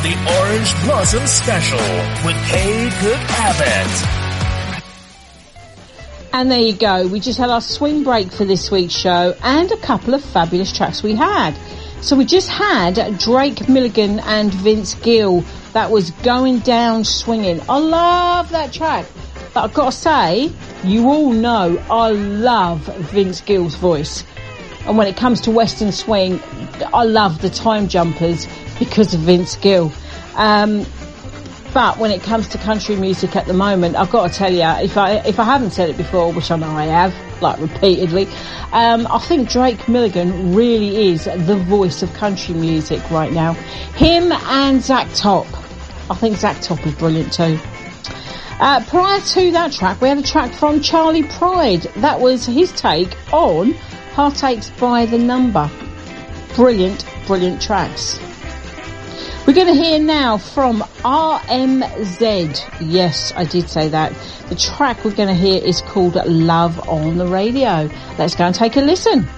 the Orange Blossom Special with Kay Good Abbott. And there you go. We just had our swing break for this week's show and a couple of fabulous tracks we had. So we just had Drake Milligan and Vince Gill. That was Going Down Swinging. I love that track. But I've got to say, you all know I love Vince Gill's voice. And when it comes to Western Swing, I love the Time Jumpers because of Vince Gill. But when it comes to country music at the moment, I've got to tell you, if I haven't said it before, which I know I have, like repeatedly, I think Drake Milligan really is the voice of country music right now. Him and Zach Top. I think Zach Top is brilliant too. Prior to that track, we had a track from Charlie Pride. That was his take on Heartaches by the Number. Brilliant, brilliant tracks. We're going to hear now from RMZ. Yes, I did say that. The track we're going to hear is called Love on the Radio. Let's go and take a listen.